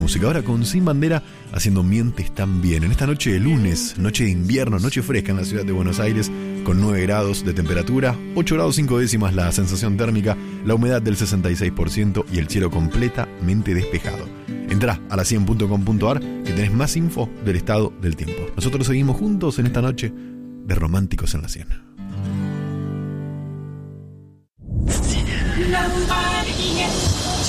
Música ahora con Sin Bandera haciendo Mientes También. En esta noche de lunes, noche de invierno, noche fresca en la ciudad de Buenos Aires, con 9 grados de temperatura, 8 grados 5 décimas la sensación térmica, la humedad del 66% y el cielo completamente despejado. Entrá a la100.com.ar que tenés más info del estado del tiempo. Nosotros seguimos juntos en esta noche de Románticos en la 100. Nobody